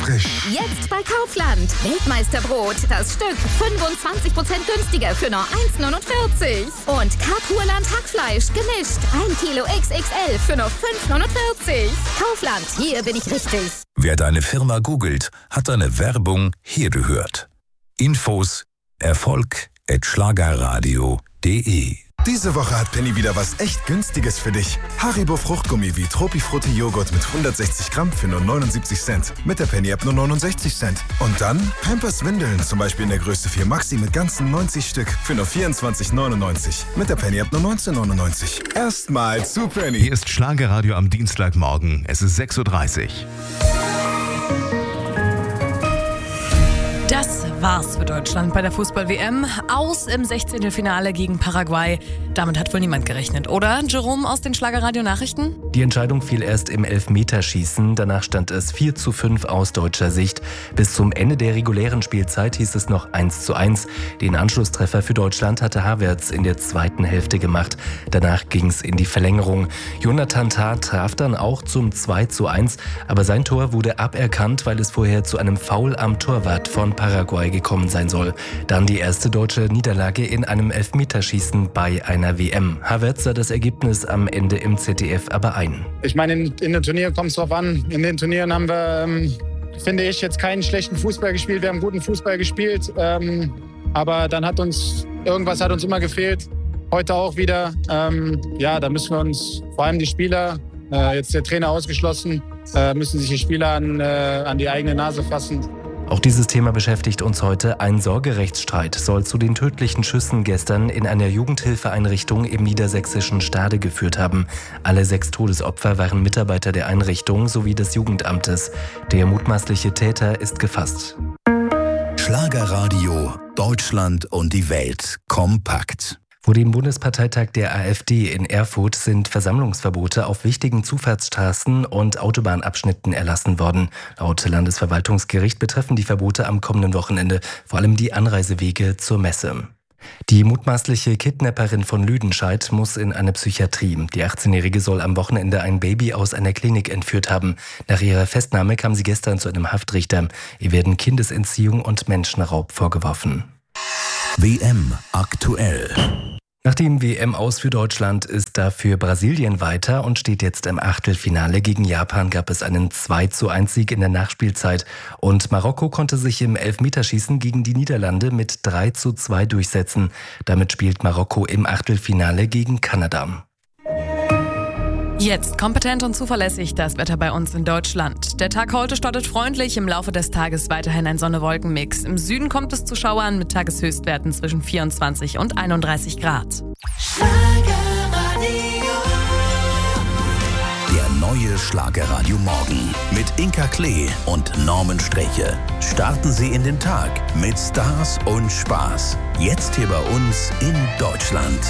frisch. Jetzt bei Kaufland. Weltmeisterbrot. Das Stück 25% günstiger für nur 1,49. Und Kapurland Hackfleisch gemischt. 1 Kilo XXL für nur 5,49. Kaufland, hier bin ich richtig. Wer deine Firma googelt, hat deine Werbung hier gehört. Infos erfolg@schlagerradio.de. Diese Woche hat Penny wieder was echt Günstiges für dich. Haribo Fruchtgummi wie Tropifrutti Joghurt mit 160 Gramm für nur 79 Cent. Mit der Penny-App nur 69 Cent. Und dann Pampers Windeln, zum Beispiel in der Größe 4 Maxi mit ganzen 90 Stück für nur 24,99. Mit der Penny-App nur 19,99. Erstmal zu Penny. Hier ist Schlagerradio am Dienstagmorgen. Es ist 6:30 Uhr. Das war's für Deutschland bei der Fußball-WM. Aus im 16. Finale gegen Paraguay. Damit hat wohl niemand gerechnet, oder? Jerome aus den Schlagerradio-Nachrichten? Die Entscheidung fiel erst im Elfmeterschießen. Danach stand es 4:5 aus deutscher Sicht. Bis zum Ende der regulären Spielzeit hieß es noch 1:1. Den Anschlusstreffer für Deutschland hatte Havertz in der zweiten Hälfte gemacht. Danach ging's in die Verlängerung. Jonathan Tah traf dann auch zum 2:1. Aber sein Tor wurde aberkannt, weil es vorher zu einem Foul am Torwart von Paraguay gekommen sein soll. Dann die erste deutsche Niederlage in einem Elfmeterschießen bei einer WM. Havertz sah das Ergebnis am Ende im ZDF aber ein. Ich meine, in den Turnieren kommt es drauf an. In den Turnieren haben wir, finde ich, jetzt keinen schlechten Fußball gespielt. Wir haben guten Fußball gespielt. Aber dann hat uns immer gefehlt. Heute auch wieder. Da müssen wir uns, vor allem die Spieler, jetzt der Trainer ausgeschlossen, müssen sich die Spieler an die eigene Nase fassen. Auch dieses Thema beschäftigt uns heute. Ein Sorgerechtsstreit soll zu den tödlichen Schüssen gestern in einer Jugendhilfeeinrichtung im niedersächsischen Stade geführt haben. Alle 6 Todesopfer waren Mitarbeiter der Einrichtung sowie des Jugendamtes. Der mutmaßliche Täter ist gefasst. Schlagerradio, Deutschland und die Welt kompakt. Vor dem Bundesparteitag der AfD in Erfurt sind Versammlungsverbote auf wichtigen Zufahrtsstraßen und Autobahnabschnitten erlassen worden. Laut Landesverwaltungsgericht betreffen die Verbote am kommenden Wochenende vor allem die Anreisewege zur Messe. Die mutmaßliche Kidnapperin von Lüdenscheid muss in eine Psychiatrie. Die 18-Jährige soll am Wochenende ein Baby aus einer Klinik entführt haben. Nach ihrer Festnahme kam sie gestern zu einem Haftrichter. Ihr werden Kindesentziehung und Menschenraub vorgeworfen. WM aktuell. Nach dem WM-Aus für Deutschland ist dafür Brasilien weiter und steht jetzt im Achtelfinale. Gegen Japan gab es einen 2:1-Sieg in der Nachspielzeit. Und Marokko konnte sich im Elfmeterschießen gegen die Niederlande mit 3:2 durchsetzen. Damit spielt Marokko im Achtelfinale gegen Kanada. Jetzt kompetent und zuverlässig das Wetter bei uns in Deutschland. Der Tag heute startet freundlich, im Laufe des Tages weiterhin ein Sonne-Wolken-Mix. Im Süden kommt es zu Schauern mit Tageshöchstwerten zwischen 24 und 31 Grad. Der neue Schlagerradio Morgen mit Inka Klee und Norman Streche. Starten Sie in den Tag mit Stars und Spaß. Jetzt hier bei uns in Deutschland.